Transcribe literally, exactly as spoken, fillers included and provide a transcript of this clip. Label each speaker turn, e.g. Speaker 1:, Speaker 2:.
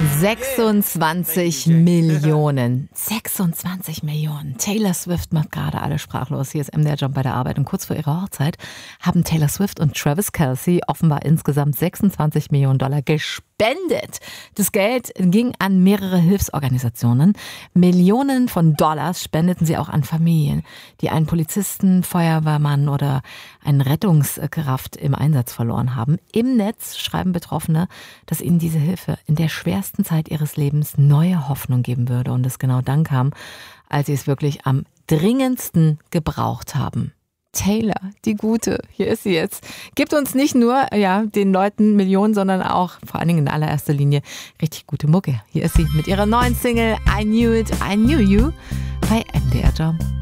Speaker 1: sechsundzwanzig Millionen. sechsundzwanzig Millionen. Taylor Swift macht gerade alle sprachlos. Hier ist M D R Jump bei der Arbeit. Und kurz vor ihrer Hochzeit haben Taylor Swift und Travis Kelce offenbar insgesamt sechsundzwanzig Millionen Dollar gespendet. Das Geld ging an mehrere Hilfsorganisationen. Millionen von Dollars spendeten sie auch an Familien, die einen Polizisten, Feuerwehrmann oder einen Rettungskraft im Einsatz verloren haben. Im Netz schreiben Betroffene, dass ihnen diese Hilfe in der schwersten Zeit ihres Lebens neue Hoffnung geben würde und es genau dann kam, als sie es wirklich am dringendsten gebraucht haben. Taylor, die Gute, hier ist sie jetzt. Gibt uns nicht nur ja, den Leuten Millionen, sondern auch vor allen Dingen in allererster Linie richtig gute Mucke. Hier ist sie mit ihrer neuen Single I Knew It, I Knew You bei M D R Jump.